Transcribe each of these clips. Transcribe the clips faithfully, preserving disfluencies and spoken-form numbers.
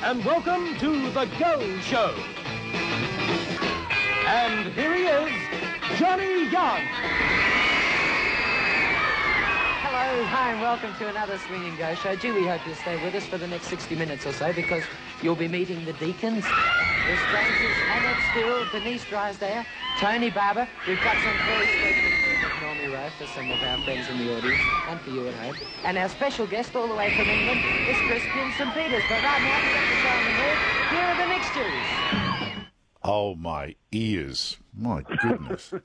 and welcome to The Go Show. And here he is, Johnny Young. Hello, hi, and welcome to another Swing and Go Show. Gee, we hope you'll stay with us for the next sixty minutes or so, because you'll be meeting the Deacons, the Strangers, Annette Steele, Denise Drysdale, Tony Barber. We've got some very special things at Normie Rowe for some of our friends in the audience and for you at home. And our special guest all the way from England is Crispian Saint Peters. But right now, to get the show on the move, here are the Mixtures. Oh, my ears. My goodness.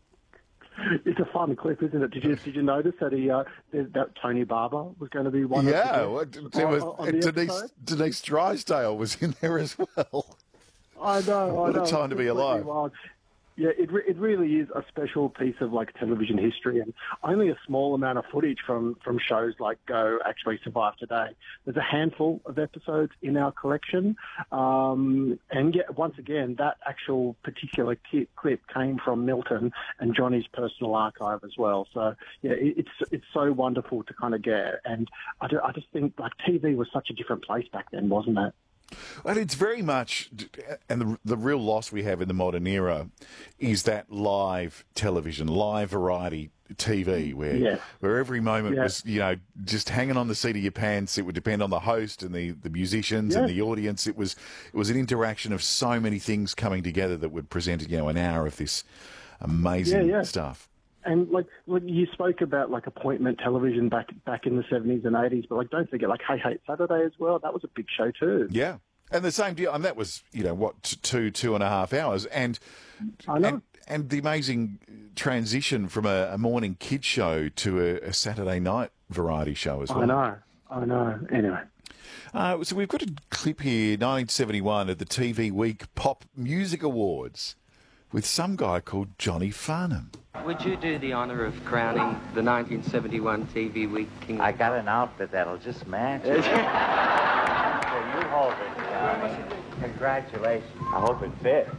It's a fun clip, isn't it? Did you did you notice that he uh, that Tony Barber was going to be one? Yeah, of the, there was, on, on the Denise, Denise Drysdale was in there as well. I know. What I know. a time to be alive. Wild. Yeah, it re- it really is a special piece of like television history, and only a small amount of footage from, from shows like Go actually survive today. There's a handful of episodes in our collection, um, and yet once again, that actual particular ki- clip came from Milton and Johnny's personal archive as well. So yeah, it, it's it's so wonderful to kind of get, and I, do, I just think like T V was such a different place back then, wasn't it? And it's very much, and the, the real loss we have in the modern era is that live television, live variety T V, where Yeah. where every moment Yeah. was, you know, just hanging on the seat of your pants. It would depend on the host and the, the musicians and Yeah. the audience. It was it was an interaction of so many things coming together that would present, you know, an hour of this amazing Yeah, yeah. stuff. And like, like you spoke about like appointment television back back in the seventies and eighties, but like don't forget like Hey Hey Saturday as well. That was a big show too. Yeah. And the same deal, and that was, you know, what, t- two, two and a half hours. And I know. and, and the amazing transition from a, a morning kids show to a, a Saturday night variety show as well. I know. I know. Anyway. Uh, so we've got a clip here, nineteen seventy-one, at the T V Week Pop Music Awards with some guy called Johnny Farnham. Would you do the honour of crowning the nineteen seventy-one T V Week King of I got an outfit that'll just match it. Here, you hold it, Johnny. Congratulations. I hope it fits.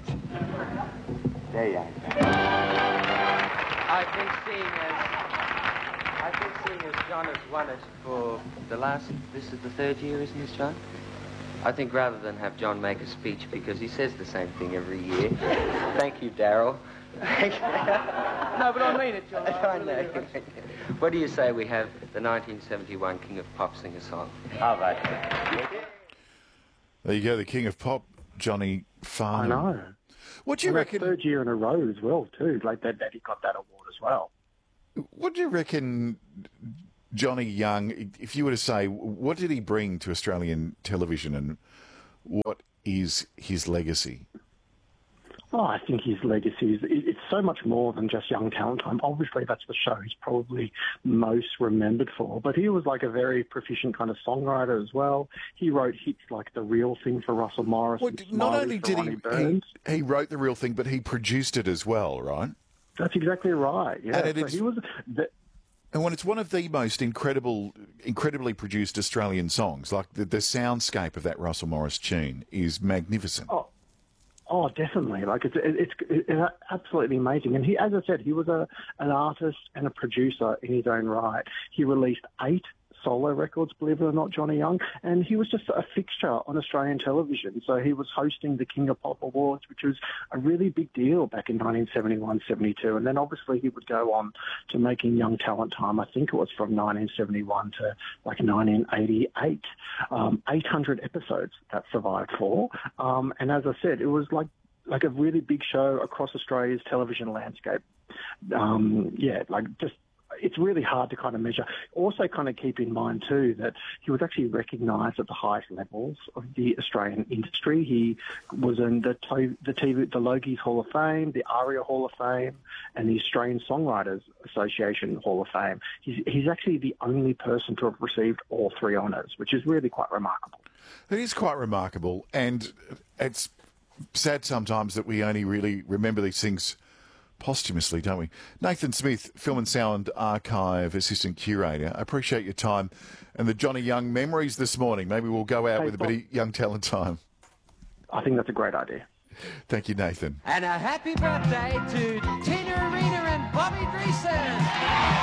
There you go. I've been seeing as I've been seeing as John has won it for the last. This is the third year, isn't this, John? I think rather than have John make a speech, because he says the same thing every year. Thank you, Daryl. No, but I mean it, John. I know. What do you say we have the nineteen seventy-one King of Pop sing a song? How about that? There you go, the King of Pop, Johnny I Farnham. know. What do you And reckon? that's third year in a row as well too. Like that, that he got that award as well. What do you reckon, Johnny Young, if you were to say, what did he bring to Australian television and what is his legacy? Oh, I think his legacy is it's so much more than just Young Talent Time. Obviously, that's the show he's probably most remembered for. But he was like a very proficient kind of songwriter as well. He wrote hits like The Real Thing for Russell Morris. Well, and not Smiley only for did Ronnie he, Burns. he he wrote The Real Thing, but he produced it as well, right? That's exactly right. Yeah, And it so is- he was. The, And when it's one of the most incredible, incredibly produced Australian songs, like the, the soundscape of that Russell Morris tune is magnificent. oh, oh, definitely. Like it's it's, it's absolutely amazing. And he, as I said, he was a an artist and a producer in his own right. He released eight solo records, believe it or not, Johnny Young, and he was just a fixture on Australian television. So he was hosting the King of Pop Awards, which was a really big deal back in nineteen seventy-one, seventy-two. And then obviously he would go on to making Young Talent Time. I think it was from nineteen seventy-one to like nineteen eighty-eight. Um, eight hundred episodes that survived for. Um, and as I said, it was like like a really big show across Australia's television landscape. Um, yeah, like just it's really hard to kind of measure. Also kind of keep in mind too that he was actually recognised at the highest levels of the Australian industry. He was in the to- the T V, the Logies Hall of Fame, the ARIA Hall of Fame, and the Australian Songwriters Association Hall of Fame. He's, he's actually the only person to have received all three honours, which is really quite remarkable. It is quite remarkable, and it's sad sometimes that we only really remember these things posthumously, don't we? Nathan Smith, Film and Sound Archive Assistant Curator. I appreciate your time and the Johnny Young memories this morning. Maybe we'll go out Hey, with a Bob. bit of Young Talent Time. I think that's a great idea. Thank you, Nathan. And a happy birthday to Tina Arena and Bobby Dreesen.